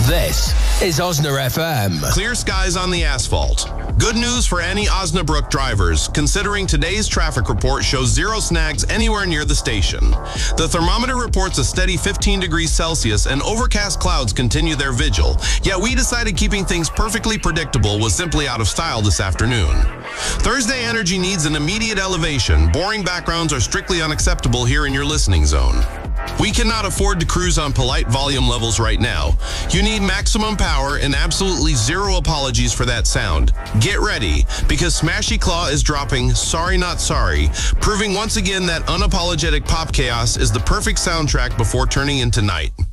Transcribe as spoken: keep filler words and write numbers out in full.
This is Osna F M. Clear skies on the asphalt. Good news for any Osnabrook drivers, considering today's traffic report shows zero snags anywhere near the station. The thermometer reports a steady fifteen degrees Celsius and overcast clouds continue their vigil, yet we decided keeping things perfectly predictable was simply out of style this afternoon. Thursday energy needs an immediate elevation. Boring backgrounds are strictly unacceptable here in your listening zone. We cannot afford to cruise on polite volume levels right now. You need maximum power and absolutely zero apologies for that sound. Get ready, because Smashy Claw is dropping Sorry Not Sorry, proving once again that unapologetic pop chaos is the perfect soundtrack before turning into night.